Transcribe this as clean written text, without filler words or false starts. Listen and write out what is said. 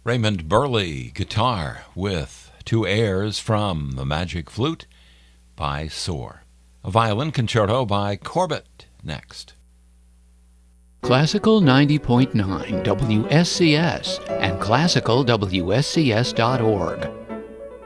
Raymond Burley, guitar, with two airs from The Magic Flute by Soar. A violin concerto by Corbett next. Classical 90.9 WSCS and classicalwscs.org.